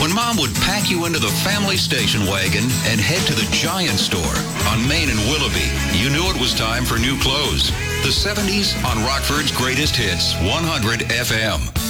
When Mom would pack you into the family station wagon and head to the Giant Store on Main and Willoughby, you knew it was time for new clothes. The 70s on Rockford's Greatest Hits, 100 FM.